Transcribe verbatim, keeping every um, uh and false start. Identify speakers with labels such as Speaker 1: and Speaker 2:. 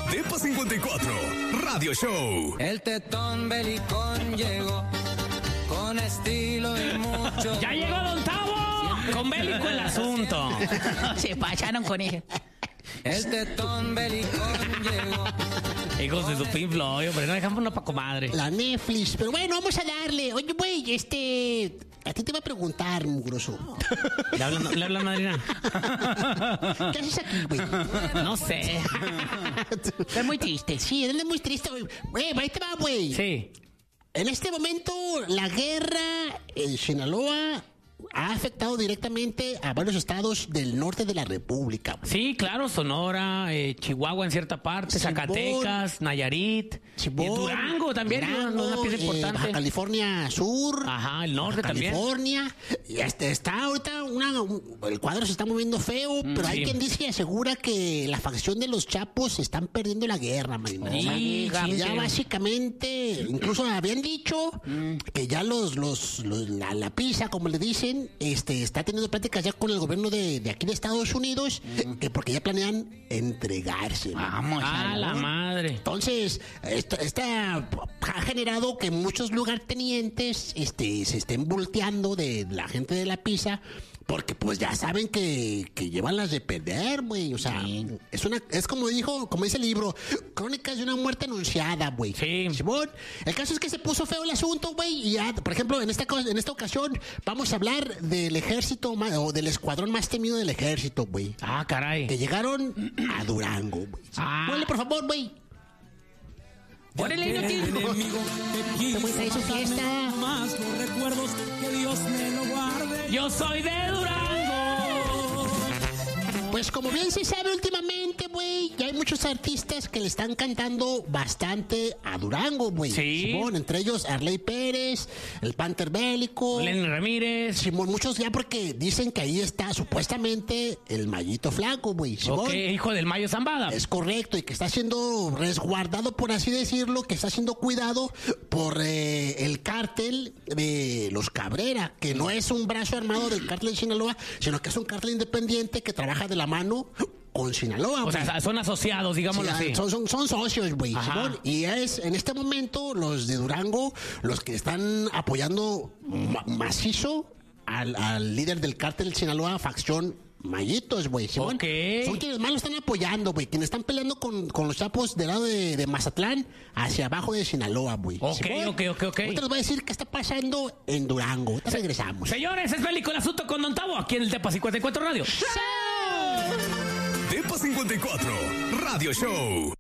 Speaker 1: Depa cincuenta y cuatro, Radio Show.
Speaker 2: El tetón belicón llegó con estilo y mucho.
Speaker 3: ¡Ya llegó Don Tavo! Con bélico el asunto.
Speaker 4: Se pasaron con ella.
Speaker 2: El tetón belicón llegó.
Speaker 3: Hijos de su Pink Floyd, hombre, no dejamos una pa' comadre.
Speaker 5: La Netflix. Pero bueno, vamos a darle. Oye, güey, este... A ti te iba a preguntar, mugroso.
Speaker 3: ¿Le hablan, ¿le hablan madrina?
Speaker 5: ¿Qué haces aquí, güey?
Speaker 3: No sé.
Speaker 4: Estoy muy triste.
Speaker 5: Sí, él es muy triste, güey. Güey, ahí te va, güey.
Speaker 3: Sí.
Speaker 5: En este momento, la guerra en Sinaloa ha afectado directamente a varios estados del norte de la República, güey.
Speaker 3: Sí, claro, Sonora, eh, Chihuahua en cierta parte,
Speaker 5: Simón,
Speaker 3: Zacatecas, Nayarit,
Speaker 5: Simón,
Speaker 3: y Durango también,
Speaker 5: Durango,
Speaker 3: una pieza
Speaker 5: eh,
Speaker 3: importante.
Speaker 5: Baja California Sur.
Speaker 3: Ajá, el norte
Speaker 5: Baja
Speaker 3: también.
Speaker 5: California. Y este está ahorita una, un- el cuadro se está moviendo feo,
Speaker 3: Mm,
Speaker 5: pero hay
Speaker 3: sí.
Speaker 5: quien dice y asegura que la facción de los Chapos están perdiendo la guerra, man.
Speaker 3: Sí,
Speaker 5: O sea,
Speaker 3: sí,
Speaker 5: ya
Speaker 3: sí.
Speaker 5: básicamente, incluso habían dicho que ya los, los, los- la, la pizza, como le dicen, este, está teniendo pláticas ya con el gobierno de, de aquí de Estados Unidos, que porque ya planean entregarse. man.
Speaker 4: Vamos
Speaker 3: Ah, la madre.
Speaker 5: Entonces, esta, esta ha generado que muchos lugartenientes este, se estén volteando de la gente de la pizza, porque pues ya saben que, que llevan las de perder, güey. O sea, es una, es como dijo, como dice el libro, crónicas de una muerte anunciada, güey.
Speaker 3: Sí.
Speaker 5: Simón, el caso es que se puso feo el asunto, güey, y ya, por ejemplo, en esta, co- en esta ocasión vamos a hablar del ejército, ma- o del escuadrón más temido del ejército, güey.
Speaker 3: Ah, caray.
Speaker 5: Que llegaron a Durango, güey.
Speaker 3: Ah.
Speaker 5: Ponle, por favor, güey.
Speaker 3: ¡Órale, inútil!
Speaker 5: Este güey trae su fiesta.
Speaker 6: Más los recuerdos, que Dios me lo guarde.
Speaker 3: ¡Yo soy de Durango!
Speaker 5: Pues como bien se sabe últimamente, güey, ya hay muchos artistas que le están cantando bastante a Durango, güey.
Speaker 3: Sí.
Speaker 5: Simón, entre ellos Arley Pérez, el Panther Bélico.
Speaker 3: Lenny Ramírez.
Speaker 5: Simón, muchos ya porque dicen que ahí está supuestamente el Mallito Flaco, güey. Simón.
Speaker 3: Ok, hijo del Mayo Zambada.
Speaker 5: Es correcto, y que está siendo resguardado, por así decirlo, que está siendo cuidado por eh, el cártel de los Cabrera, que no es un brazo armado del cártel de Sinaloa, sino que es un cártel independiente que trabaja de la mano con Sinaloa.
Speaker 3: O
Speaker 5: güey.
Speaker 3: sea, son asociados, digámoslo
Speaker 5: Sí,
Speaker 3: así.
Speaker 5: son, son, son socios, güey.
Speaker 3: Ajá.
Speaker 5: Simón. Y es en este momento los de Durango los que están apoyando ma- macizo al, al líder del cártel Sinaloa, facción Mallitos, güey. Simón.
Speaker 3: Ok.
Speaker 5: Son quienes más lo están apoyando, güey. Quienes están peleando con, con los chapos del lado de, de Mazatlán hacia abajo de Sinaloa, güey.
Speaker 3: Ok,
Speaker 5: Simón.
Speaker 3: ok, ok, ok.
Speaker 5: Ahorita les voy a decir qué está pasando en Durango. Ahorita regresamos.
Speaker 3: Señores, es bélico el asunto con Don Tavo, aquí en el Depa cincuenta y cuatro Radio.
Speaker 1: Depa cincuenta y cuatro, Radio Show.